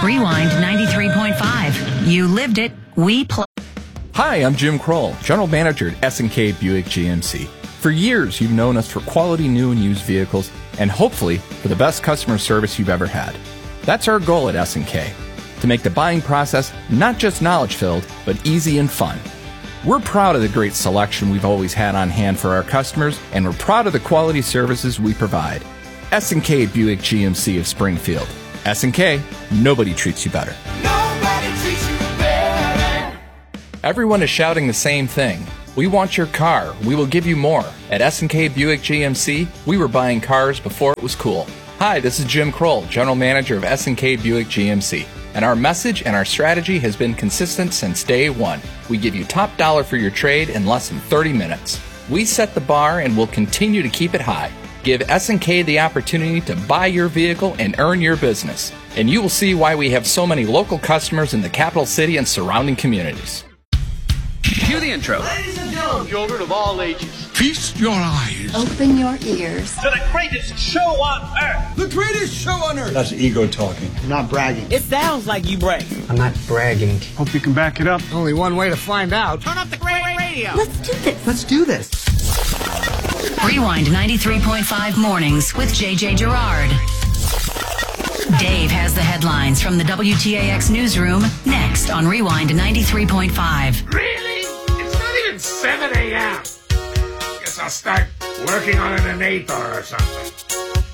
Rewind 93.5. You lived it. We play. Hi, I'm Jim Kroll, General Manager at S&K Buick GMC. For years, you've known us for quality new and used vehicles, and hopefully for the best customer service you've ever had. That's our goal at S&K, to make the buying process not just knowledge-filled, but easy and fun. We're proud of the great selection we've always had on hand for our customers, and we're proud of the quality services we provide. S&K Buick GMC of Springfield. S&K, nobody treats you better. Nobody treats you better. Everyone is shouting the same thing. We want your car. We will give you more. At S&K Buick GMC, we were buying cars before it was cool. Hi, this is Jim Kroll, General Manager of S&K Buick GMC. And our message and our strategy has been consistent since day one. We give you top dollar for your trade in less than 30 minutes. We set the bar and will continue to keep it high. Give S&K the opportunity to buy your vehicle and earn your business. And you will see why we have so many local customers in the capital city and surrounding communities. Cue the intro. Ladies and gentlemen, children of all ages, feast your eyes. Open your ears. to the greatest show on earth. The greatest show on earth. That's ego talking. I'm not bragging. It sounds like you brag. I'm not bragging. Hope you can back it up. Only one way to find out. Turn up the great radio. Let's do this. Let's do this. Rewind 93.5 mornings with JJ Gerard. Dave has the headlines from the WTAX newsroom next on Rewind 93.5. Really? It's not even 7 a.m. Guess I'll start working on it at 8 or something.